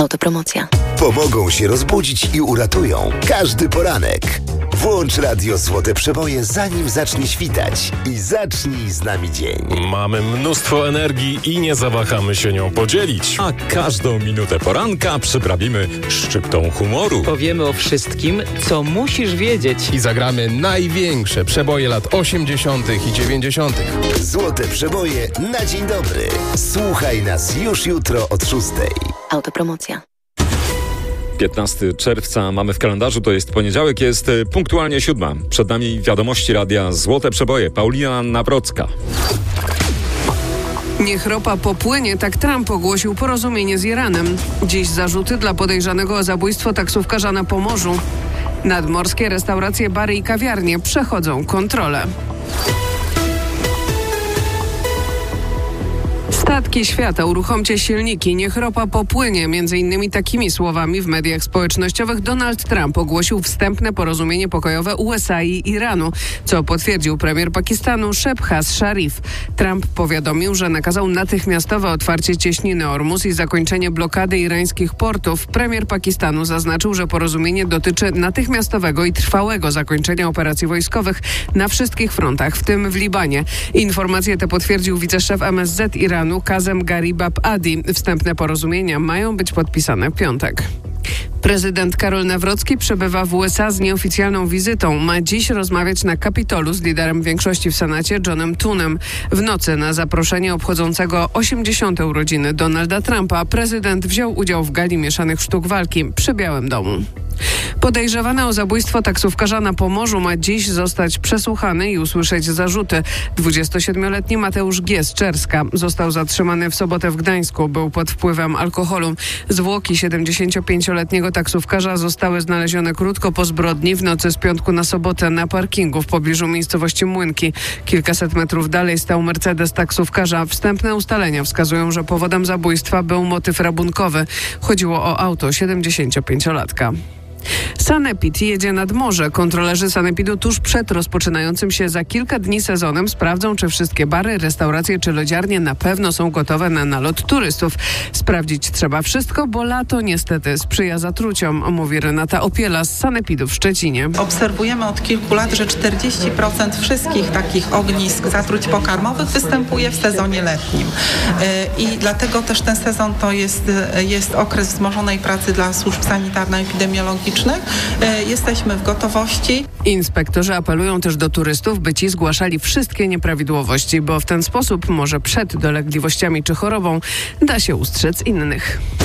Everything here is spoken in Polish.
Autopromocja. Pomogą się rozbudzić i uratują każdy poranek. Włącz radio Złote Przeboje, zanim zacznie świtać i zacznij z nami dzień. Mamy mnóstwo energii i nie zawahamy się nią podzielić. A każdą minutę poranka przyprawimy szczyptą humoru. Powiemy o wszystkim, co musisz wiedzieć. I zagramy największe przeboje lat 80. i 90. Złote Przeboje na dzień dobry. Słuchaj nas już jutro od 6. Autopromocja. 15 czerwca mamy w kalendarzu, to jest poniedziałek, jest punktualnie 7. Przed nami wiadomości radia Złote Przeboje. Paulina Nawrocka. Niech ropa popłynie, tak Trump ogłosił porozumienie z Iranem. Dziś zarzuty dla podejrzanego o zabójstwo taksówkarza na Pomorzu. Nadmorskie restauracje, bary i kawiarnie przechodzą kontrolę. Statki świata, uruchomcie silniki, niech ropa popłynie. Między innymi takimi słowami w mediach społecznościowych Donald Trump ogłosił wstępne porozumienie pokojowe USA i Iranu, co potwierdził premier Pakistanu Shehbaz Sharif. Trump powiadomił, że nakazał natychmiastowe otwarcie cieśniny Ormus i zakończenie blokady irańskich portów. Premier Pakistanu zaznaczył, że porozumienie dotyczy natychmiastowego i trwałego zakończenia operacji wojskowych na wszystkich frontach, w tym w Libanie. Informacje te potwierdził wiceszef MSZ Iranu Kazem Garibab Adi. Wstępne porozumienia mają być podpisane w piątek. Prezydent Karol Nawrocki przebywa w USA z nieoficjalną wizytą. Ma dziś rozmawiać na Kapitolu z liderem większości w Senacie Johnem Thunnem. W nocy na zaproszenie obchodzącego 80. urodziny Donalda Trumpa prezydent wziął udział w gali mieszanych sztuk walki przy Białym Domu. Podejrzewany o zabójstwo taksówkarza na Pomorzu ma dziś zostać przesłuchany i usłyszeć zarzuty. 27-letni Mateusz G. z Czerska został zatrzymany w sobotę w Gdańsku. Był pod wpływem alkoholu. Zwłoki 75-letniego taksówkarza zostały znalezione krótko po zbrodni w nocy z piątku na sobotę na parkingu w pobliżu miejscowości Młynki. Kilkaset metrów dalej stał Mercedes taksówkarza. Wstępne ustalenia wskazują, że powodem zabójstwa był motyw rabunkowy. Chodziło o auto 75-latka. Sanepid jedzie nad morze. Kontrolerzy Sanepidu tuż przed rozpoczynającym się za kilka dni sezonem sprawdzą, czy wszystkie bary, restauracje czy lodziarnie na pewno są gotowe na nalot turystów. Sprawdzić trzeba wszystko, bo lato niestety sprzyja zatruciom, mówi Renata Opiela z Sanepidu w Szczecinie. Obserwujemy od kilku lat, że 40% wszystkich takich ognisk zatruć pokarmowych występuje w sezonie letnim. I dlatego też ten sezon to jest okres wzmożonej pracy dla służb sanitarno-epidemiologicznych. Jesteśmy w gotowości. Inspektorzy apelują też do turystów, by ci zgłaszali wszystkie nieprawidłowości, bo w ten sposób może przed dolegliwościami czy chorobą da się ustrzec innych.